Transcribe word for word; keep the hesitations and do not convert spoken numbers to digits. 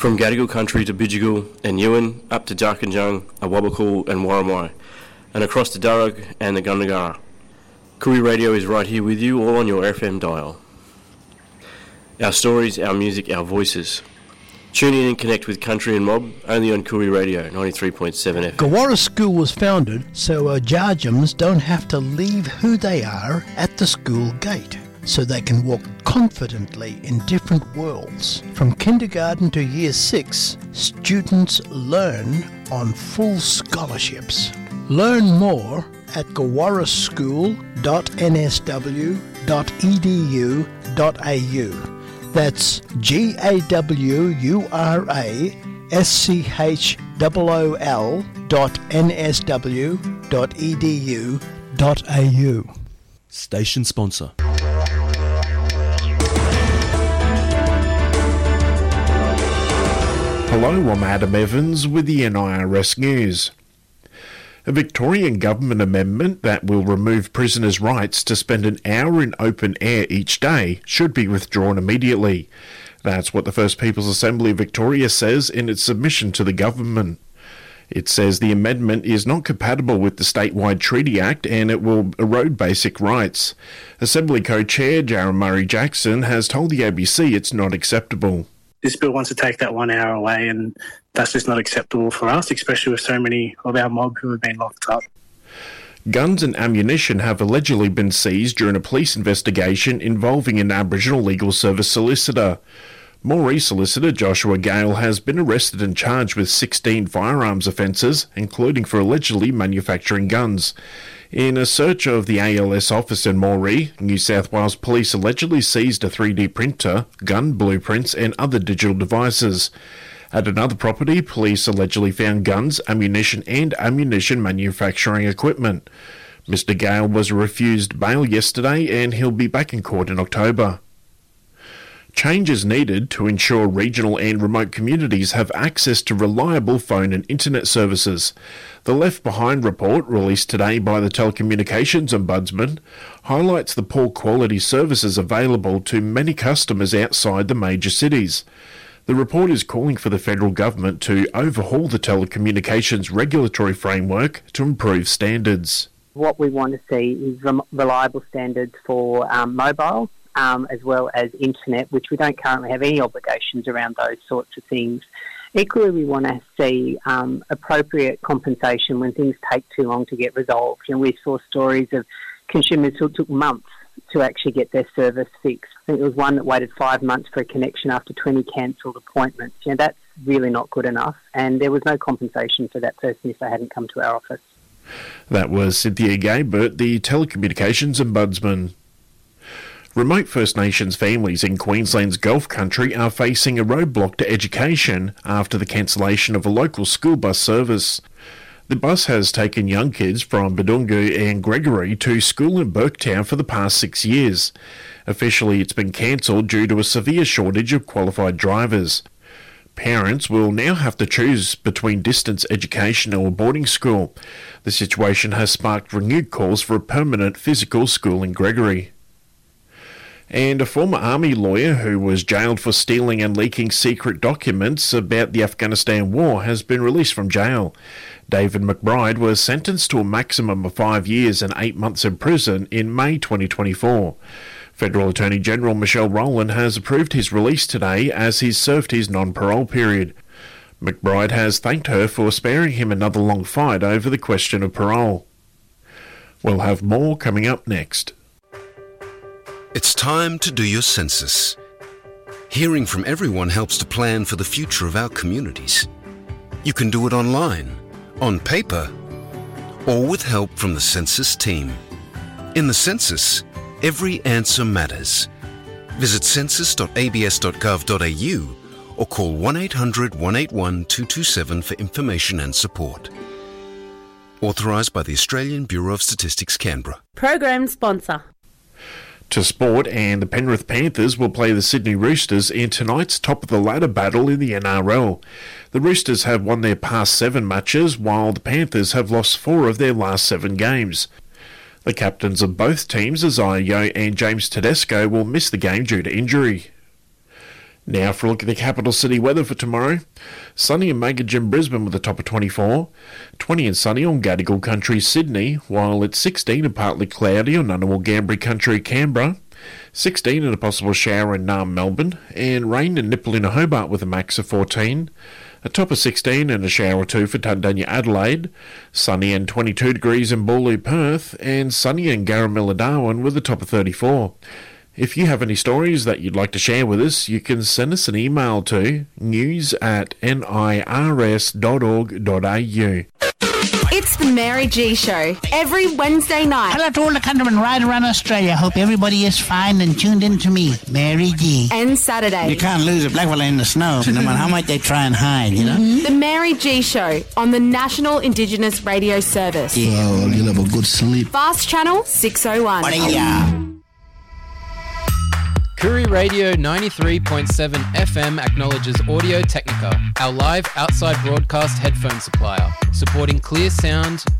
From Gadigal country to Bidjigal and Ewan, up to Jarkanjung, Awabakal and Warramai, and across to Darug and the Gundagara. Koori Radio is right here with you, all on your F M dial. Our stories, our music, our voices. Tune in and connect with Country and Mob, only on Koori Radio, ninety-three point seven F M. Gawara School was founded so our Jarjams don't have to leave who they are at the school gate, so they can walk confidently in different worlds. From kindergarten to year six, students learn on full scholarships. Learn more at gawara school dot n s w dot e d u dot a u. That's G A W U R A S C H O O L dot N S W dot E D U dot A U. Station sponsor. Hello, I'm Adam Evans with the N I R S News. A Victorian government amendment that will remove prisoners' rights to spend an hour in open air each day should be withdrawn immediately. That's what the First People's Assembly of Victoria says in its submission to the government. It says the amendment is not compatible with the Statewide Treaty Act and it will erode basic rights. Assembly co-chair Jaron Murray-Jackson has told the A B C it's not acceptable. This bill wants to take that one hour away, and that's just not acceptable for us, especially with so many of our mob who have been locked up. Guns and ammunition have allegedly been seized during a police investigation involving an Aboriginal Legal Service solicitor. Moree solicitor Joshua Gale has been arrested and charged with sixteen firearms offences, including for allegedly manufacturing guns. In a search of the A L S office in Moree, New South Wales Police allegedly seized a three D printer, gun blueprints and other digital devices. At another property, police allegedly found guns, ammunition and ammunition manufacturing equipment. Mister Gale was refused bail yesterday and he'll be back in court in October. Change is needed to ensure regional and remote communities have access to reliable phone and internet services. The Left Behind report, released today by the Telecommunications Ombudsman, highlights the poor quality services available to many customers outside the major cities. The report is calling for the federal government to overhaul the telecommunications regulatory framework to improve standards. What we want to see is rem- reliable standards for um, mobile, Um, as well as internet, which we don't currently have any obligations around those sorts of things. Equally, we want to see um, appropriate compensation when things take too long to get resolved. You know, we saw stories of consumers who took months to actually get their service fixed. I think there was one that waited five months for a connection after twenty cancelled appointments. You know, that's really not good enough, and there was no compensation for that person if they hadn't come to our office. That was Cynthia Gaybert, the Telecommunications Ombudsman. Remote First Nations families in Queensland's Gulf Country are facing a roadblock to education after the cancellation of a local school bus service. The bus has taken young kids from Badungu and Gregory to school in Burketown for the past six years. Officially, it's been cancelled due to a severe shortage of qualified drivers. Parents will now have to choose between distance education or boarding school. The situation has sparked renewed calls for a permanent physical school in Gregory. And a former army lawyer who was jailed for stealing and leaking secret documents about the Afghanistan war has been released from jail. David McBride was sentenced to a maximum of five years and eight months in prison in May twenty twenty-four. Federal Attorney General Michelle Rowland has approved his release today as he's served his non-parole period. McBride has thanked her for sparing him another long fight over the question of parole. We'll have more coming up next. It's time to do your census. Hearing from everyone helps to plan for the future of our communities. You can do it online, on paper, or with help from the census team. In the census, every answer matters. Visit census dot a b s dot gov dot a u or call one eight hundred, one eight one, two two seven for information and support. Authorised by the Australian Bureau of Statistics, Canberra. Program sponsor. To sport, and the Penrith Panthers will play the Sydney Roosters in tonight's top-of-the-ladder battle in the N R L. The Roosters have won their past seven matches, while the Panthers have lost four of their last seven games. The captains of both teams, Isaiah Yeo and James Tedesco, will miss the game due to injury. Now for a look at the capital city weather for tomorrow. Sunny and Meggedge in Brisbane with a top of twenty-four. twenty and sunny on Gadigal Country, Sydney, while it's sixteen and partly cloudy on Ngunnawal Gambri Country, Canberra. sixteen and a possible shower in Naarm, Melbourne. And rain in Nipalina, Hobart with a max of fourteen. A top of sixteen and a shower or two for Tundanya, Adelaide. Sunny and twenty-two degrees in Boorloo, Perth. And sunny in Garamilla, Darwin with a top of thirty-four. If you have any stories that you'd like to share with us, you can send us an email to news at nirs dot org dot a u. It's the Mary G Show, every Wednesday night. Hello to all the countrymen right around Australia. Hope everybody is fine and tuned in to me, Mary G. And Saturday. You can't lose a black fella in the snow, no matter how much they try and hide, you know? Mm-hmm. The Mary G Show on the National Indigenous Radio Service. Yeah. Oh, you'll have a good sleep. Fast Channel six oh one. What are ya? Koori Radio ninety-three point seven F M acknowledges Audio Technica, our live outside broadcast headphone supplier, supporting clear sound